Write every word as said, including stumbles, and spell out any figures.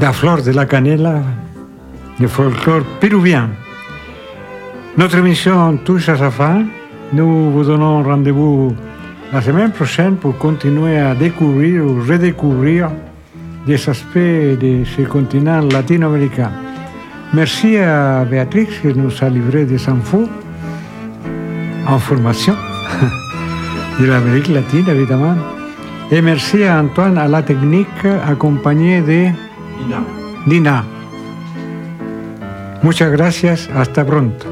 la fleur de la canela, le folklore péruvien. Notre émission touche à sa fin. Nous vous donnons rendez-vous la semaine prochaine pour continuer à découvrir ou redécouvrir des aspects de ce continent latino-américain. Merci à Béatrix qui nous a livré des infos, informations de l'Amérique latine, évidemment. Et merci à Antoine à la technique, accompagné de Dina. Dina. Muchas gracias. Hasta pronto.